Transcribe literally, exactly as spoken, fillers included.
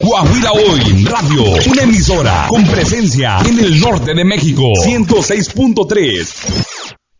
Coahuila Hoy Radio, una emisora con presencia en el norte de México. ciento seis punto tres.